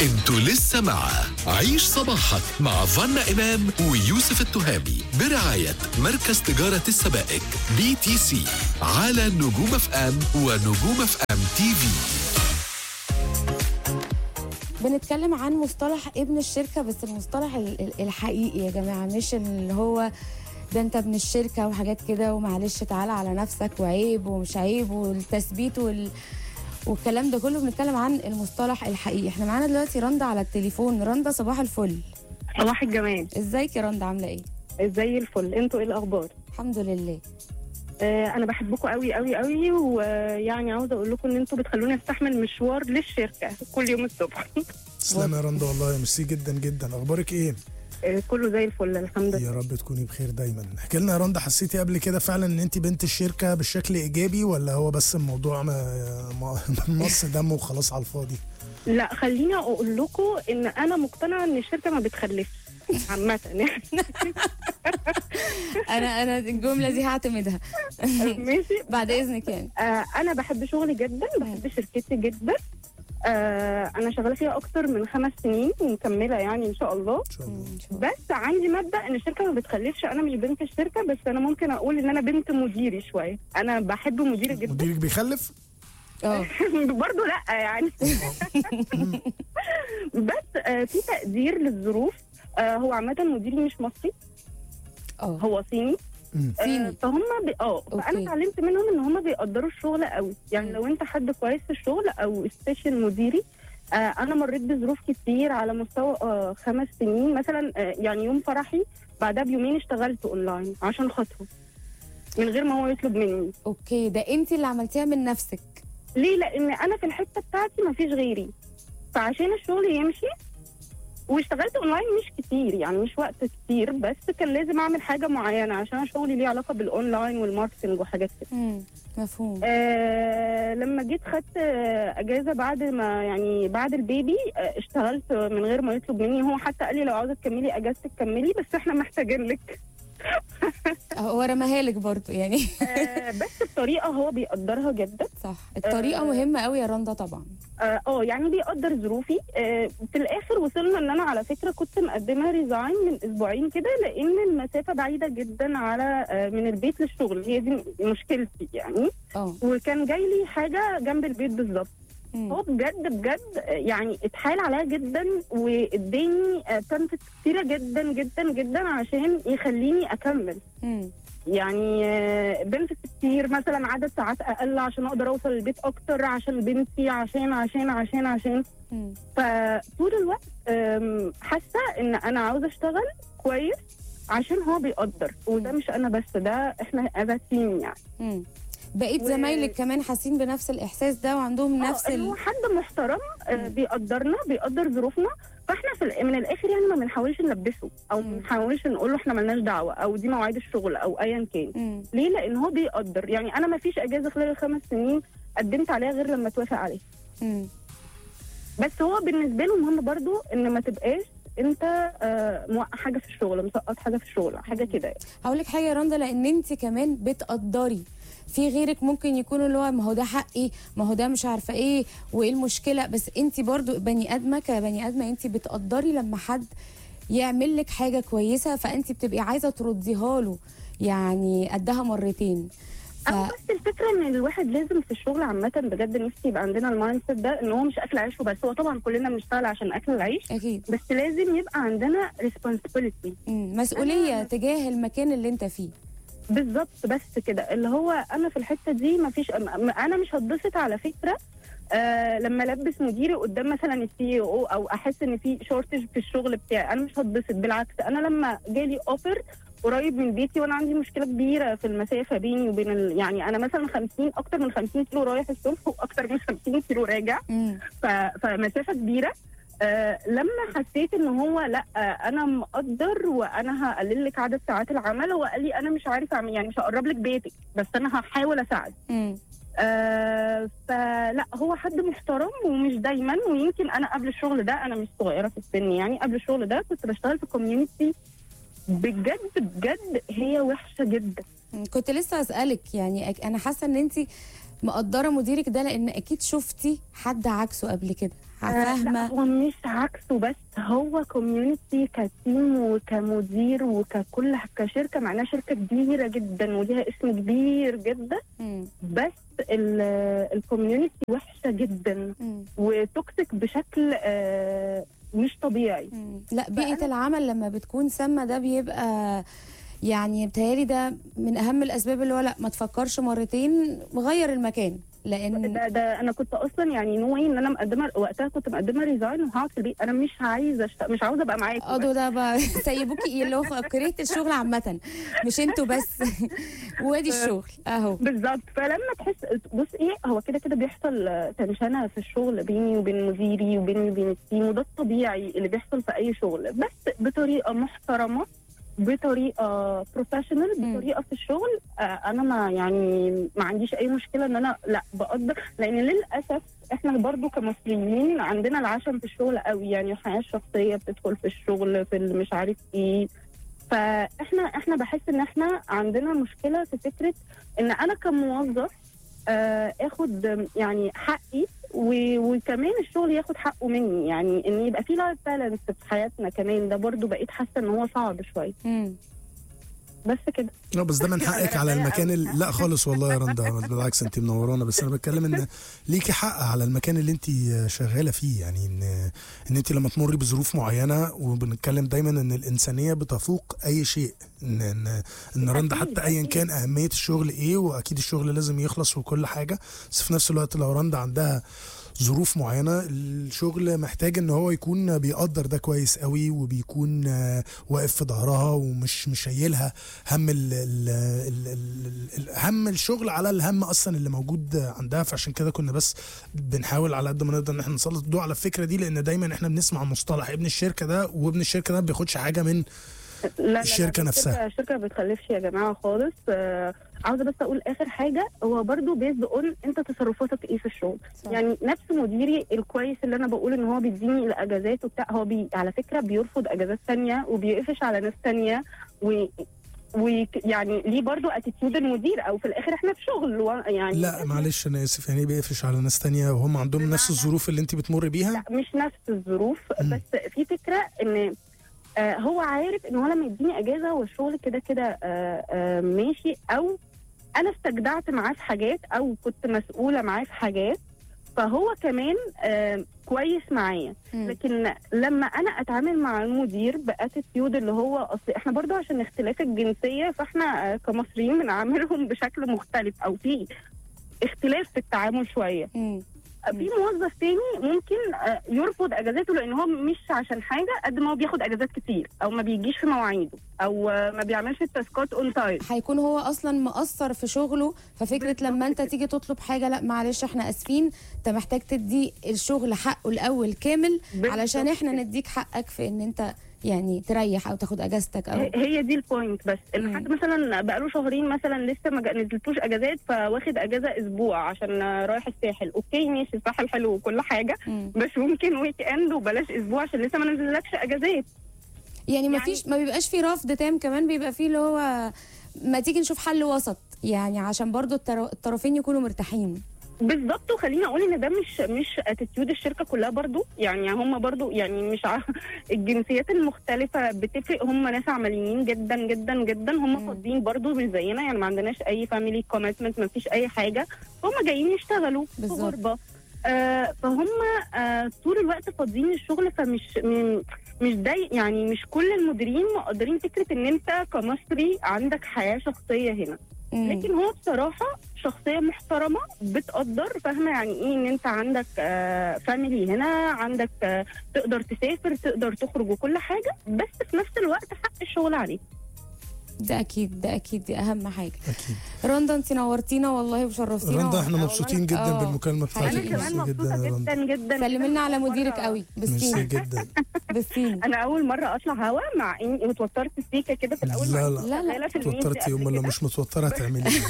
انتوا لسه مع عيش صباحك مع فانا إمام ويوسف التهامي برعاية مركز تجارة السبائك BTC على نجوم اف ام ونجوم اف ام تي في. بنتكلم عن مصطلح ابن الشركة، بس المصطلح الحقيقي يا جماعة، مش اللي هو ده انت ابن الشركة وحاجات كده ومعلش تعالى على نفسك وعيب ومش عيب والتثبيت والكلام ده كله. بنتكلم عن المصطلح الحقيقي. احنا معانا دلوقتي رندا على التليفون. رندا صباح الفل. صباح الجمال. ازيك يا رندا، عاملة ايه؟ زي الفل، انتوا ايه الاخبار؟ الحمد لله. انا بحبكم قوي قوي قوي، ويعني عاوزه اقول لكم ان انتوا بتخلوني استحمل مشوار للشركه كل يوم الصبح. تسلم يا رندا، والله ميرسي جدا جدا. اخبارك ايه؟ كله زي الفل الحمد لله. يا رب تكوني بخير دايما. احكي لنا يا رندا، حسيتي قبل كده فعلا ان انت بنت الشركه بشكل ايجابي، ولا هو بس الموضوع مص دم وخلاص على الفاضي؟ لا، خليني اقول لكم ان انا مقتنعه ان الشركه ما بتخلفش عامه يعني. انا الجمله دي هعتمدها. ماشي بعد اذنك يعني. انا بحب شغلي جدا، بحب شركتي جدا. انا شغاله فيها اكتر من 5 سنين ومكمله يعني ان شاء الله. بس عندي مبدا ان الشركه ما بتخلفش. انا مش بنت الشركه، بس انا ممكن اقول ان انا بنت مديري شويه. انا بحب مديري جدا. مديرك بيخلف؟ برضه لا يعني. بس في تقدير للظروف. هو عامه مديري مش مصري، هو صيني. فهم فانا اتعلمت منهم ان هم بيقدروا الشغل قوي. يعني لو انت حد كويس في الشغل او سبيشال مديري. انا مريت بظروف كتير على مستوى 5 سنين مثلا. يعني يوم فرحي بعدها بيومين اشتغلت اونلاين عشان خاطره من غير ما هو يطلب مني. اوكي، ده انت اللي عملتيها من نفسك؟ ليه؟ لان انا في الحته بتاعتي ما فيش غيري، فعشان الشغل يمشي. واشتغلت اونلاين مش كتير، يعني مش وقت كتير، بس كان لازم اعمل حاجه معينه عشان شغلي ليه علاقه بالاونلاين والماركتنج وحاجات كده. مفهوم. لما جيت خدت اجازه بعد البيبي. اشتغلت من غير ما يطلب مني. هو حتى قال لي لو عاوزه تكملي اجازتك كملي، بس احنا محتاجين لك. هو رماها لك برضه يعني. بس بطريقه هو بيقدرها جدا. صح، الطريقه مهمه قوي يا رندا طبعا. يعني بيقدر ظروفي. في الاخر وصلنا ان انا على فكره كنت مقدمه ريزاين من اسبوعين كده، لان المسافه بعيده جدا على من البيت للشغل. هي دي مشكلتي يعني. وكان جاي لي حاجه جنب البيت بالظبط. هو بجد يعني اتحايل عليا جدا واداني بنفيتس كتيره جدا جدا جدا عشان يخليني اكمل. يعني بنفيتس كتير، مثلا عدد ساعات اقل عشان اقدر اوصل البيت اكتر عشان بنتي، عشان فطول الوقت حاسه ان انا عاوزه اشتغل كويس عشان هو بيقدر. وده مش انا بس، ده احنا از تيم يعني. بقيت زمايلك كمان حاسين بنفس الاحساس ده وعندهم نفس هو حد محترم بيقدرنا، بيقدر ظروفنا. فاحنا من الاخر يعني ما بنحاولش نلبسه او ما بنحاولش نقول له احنا مالناش دعوه او دي مواعيد الشغل او ايا كان. ليه؟ لان هو بيقدر. يعني انا ما فيش اجازه خلال ال5 سنين قدمت عليها غير لما توافق عليها. بس هو بالنسبه له مهم برضو ان ما تبقاش انت موقع حاجه في الشغل، مسقط حاجه في الشغل، حاجه كده يعني. هقول لك حاجه يا رندا، لان انت كمان بتقدري. في غيرك ممكن يكونوا اللي هو ما هو ده حقي، ما هو ده مش عارفه ايه وايه المشكله، بس انت برضو بني ادمه، كبني ادمه انت بتقدري لما حد يعمل لك حاجه كويسه، فانت بتبقي عايزه ترديها له يعني قدها مرتين. بس الفكره ان الواحد لازم في الشغل عامه بجد نفسي يبقى عندنا المايند سيت ده، ان هو مش اكل عيش وبس. هو طبعا كلنا بنشتغل عشان اكل العيش اكيد، بس لازم يبقى عندنا ريسبونسبيلتي، مسؤوليه تجاه المكان اللي انت فيه. بالظبط. بس كده اللي هو انا في الحته دي ما فيش. انا مش هتبسط على فكره لما البس مديري قدام مثلا السي او او احس ان في شورتج في الشغل بتاعي. انا مش هتبسط، بالعكس. انا لما جالي اوفر قريب من بيتي وانا عندي مشكله كبيره في المسافه بيني وبين يعني انا مثلا اكتر من 50 كيلو رايح الصبح واكتر من 50 كيلو راجع. فمسافه كبيره. لما حسيت ان هو لا انا مقدر وانا هقلل لك عدد ساعات العمل، هو قال لي انا مش عارف اعمل، يعني مش هقرب لك بيتك بس انا هحاول اساعد. فلا هو حد محترم ومش دايما. ويمكن انا قبل الشغل ده، انا مش صغيره في السن يعني، قبل الشغل ده كنت بشتغل في كوميونتي بجد هي وحشه جدا. كنت لسه اسالك يعني انا حاسه ان انت مقدره مديرك ده، لان اكيد شفتي حد عكسه قبل كده، فاهمه؟ هو مش عكسه، بس هو كوميونتي كتيم وكمدير وككل كشركه، معناها شركه كبيره جدا وليها اسم كبير جدا. بس الكوميونتي وحشه جدا وتوكسيك بشكل مش طبيعي. لا، بيئه العمل لما بتكون سامه ده بيبقى يعني بتهيألي ده من اهم الاسباب، اللي هو لا ما تفكرش مرتين، غير المكان. لان ده انا كنت اصلا يعني نوعي ان انا مقدمه وقتها، كنت مقدمه ريزاين وهقعد في البيت. انا مش عايزه مش عاوزه ابقى معاكم. ده بقى سيبوكي اللي هو كرهت الشغل عامه، مش انتوا بس. وادي الشغل اهو بالظبط. فلما تحس بص ايه، هو كده كده بيحصل تنشنه في الشغل بيني وبين مديري وبيني وبين التيم، وده الطبيعي اللي بيحصل في اي شغل، بس بطريقه محترمه، بطريقه بروفيشنال، بطريقه في الشغل. انا ما عنديش اي مشكله ان انا لا بقدر، لان للاسف احنا برضو كمصريين عندنا العشم في الشغل قوي، يعني الحياه الشخصيه بتدخل في الشغل في مش عارف ايه. فاحنا بحس ان احنا عندنا مشكله في فكره ان انا كموظف اخد يعني حقي، وكمان الشغل ياخد حقه مني، يعني ان يبقى في لايف بالانس في حياتنا كمان. ده برضو بقيت حاسه ان هو صعب شويه. بس كده. بس ده من حقك على المكان لا خالص والله يا رندا، بالعكس انت منورانا. بس انا بتكلم ان ليكي حق على المكان اللي انت شغاله فيه، يعني ان انت لما تمري بظروف معينه، وبنتكلم دايما ان الانسانيه بتفوق اي شيء، ان رندا حتى ايا كان اهميه الشغل ايه، واكيد الشغل لازم يخلص وكل حاجه، بس في نفس الوقت لو رندا عندها ظروف معينه، الشغل محتاج ان هو يكون بيقدر ده كويس قوي، وبيكون واقف في ظهرها ومش شايلها هم هم الشغل على الهم اصلا اللي موجود عندها. فعشان كده كنا بس بنحاول على قد ما نقدر ان احنا نسلط الضوء على الفكره دي، لان دايما احنا بنسمع مصطلح ابن الشركه ده، وابن الشركه ده ما بياخدش حاجه من الشركه نفسها. الشركه ما بتخلفش يا جماعه خالص. عاوزه بس اقول اخر حاجه، هو برضو بيزد اون انت تصرفاتك ايه في الشغل. صح. يعني نفس مديري الكويس اللي انا بقول ان هو بيديني الاجازات وبتاع، هو على فكره بيرفض اجازات ثانيه وبيقفش على ناس ثانيه، ويعني ليه برضو اتيتيود المدير، او في الاخر احنا في شغل يعني. لا معلش انا اسف، يعني بيقفش على ناس تانية وهم عندهم نفس الظروف اللي انت بتمر بيها؟ لا مش نفس الظروف، بس في فكره ان هو عارف ان هو لما يديني اجازه والشغل كده كده ماشي، او انا استجدعت معاه في حاجات، او كنت مسؤوله معاه في حاجات، فهو كمان كويس معايا. لكن لما انا اتعامل مع المدير باتيتيود اللي هو اصل احنا برضو عشان اختلاف الجنسيه، فاحنا كمصريين بنعاملهم بشكل مختلف، او في اختلاف في التعامل شويه. في موظف تاني ممكن يرفض اجازاته لان هو مش عشان حاجه قد ما هو بياخد اجازات كتير، او ما بيجيش في مواعيده، او ما بيعملش التاسكات اون تايم. هيكون هو اصلا مقصر في شغله، ففكره لما انت تيجي تطلب حاجه، لا معلش احنا اسفين، انت محتاج تدي الشغل حقه الاول كامل علشان احنا نديك حقك في ان انت يعني تريح او تاخد اجازتك. او هي دي البوينت. بس الحد مثلا بقاله شهرين مثلا لسه ما نزلتوش اجازات، فواخد اجازه اسبوع عشان رايح الساحل. اوكي ماشي، الساحل حلو وكل حاجه، بس ممكن ويك اند وبلاش اسبوع عشان لسه ما نزللكش اجازات. يعني ما بيبقاش في رفض تام، كمان بيبقى فيه اللي هو ما تيجي نشوف حل وسط، يعني عشان برضو الطرفين يكونوا مرتاحين. بالظبط. وخليني اقول ان ده مش اتيتيود الشركه كلها برضو، يعني هم برضو يعني مش الجنسيات المختلفه بتفرق. هم ناس عمليين جدا جدا جدا، هم فاضيين برضو مش زينا، يعني ما عندناش اي فاميلي كوميتمنت، ما فيش اي حاجه، هم جايين يشتغلوا في غربه. فهم طول الوقت فاضيين الشغل. مش ده يعني مش كل المديرين مقدرين فكره ان انت كمصري عندك حياه شخصيه هنا. لكن هو بصراحه شخصيه محترمه بتقدر، فاهمه يعني ايه ان انت عندك فاميلي هنا، عندك تقدر تسافر، تقدر تخرج وكل حاجه، بس في نفس الوقت حق الشغل عليك. ده اكيد دي اهم حاجه. اكيد. رندا انت نورتينا والله وشرفتينا. رندا احنا مبسوطين جدا بالمكالمه بتاعتك. انا كمان مبسوطه جدا جدا. سلمي لنا على مديرك قوي. ميرسي جدا. بسين. انا اول مره اطلع هوا، مع اني اتوترت سيكه كده في الاول. لا اتوترتي، يوم لو مش متوتره هتعملي ايه؟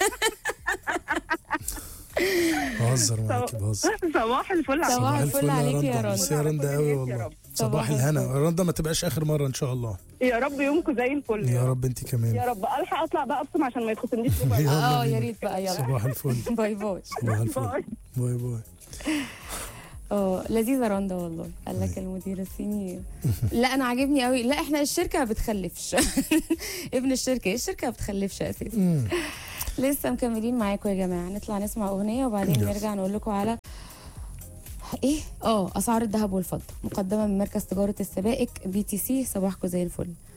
بهزر معاكي بهزر. صباح الفل. صباح الفل عليكي يا رندا. يا رندا قوي والله. صباح الهنا رندا، ما تبقاش اخر مره ان شاء الله. يا رب يومكم زي الفل. يا رب انت كمان. يا رب الحق اطلع بقى ابصم عشان ما يتخصمنيش. يا ريت بقى. يلا صباح الفل. باي باي. صباح الفل. باي باي. لذيذه رندا والله. قال لك المدير الصيني لا انا عاجبني قوي. لا احنا الشركه ما بتخلفش. ابن الشركه ما بتخلفش اساسا. لسه مكملين معاكم يا جماعه. نطلع نسمع اغنيه وبعدين نرجع نقول لكم على ايه اسعار الذهب والفضه، مقدمه من مركز تجاره السبائك BTC. صباحكم زي الفل.